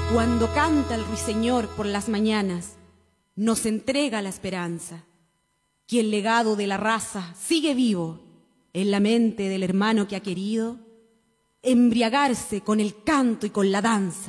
Cuando canta el ruiseñor por las mañanas, nos entrega la esperanza, que el legado de la raza sigue vivo en la mente del hermano que ha querido embriagarse con el canto y con la danza.